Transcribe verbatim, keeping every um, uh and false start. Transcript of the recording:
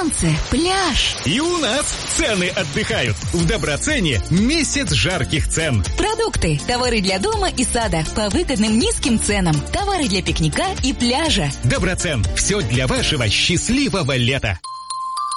солнце, пляж. И у нас цены отдыхают. В Доброцене месяц жарких цен. Продукты, товары для дома и сада по выгодным низким ценам. Товары для пикника и пляжа. Доброцен. Все для вашего счастливого лета.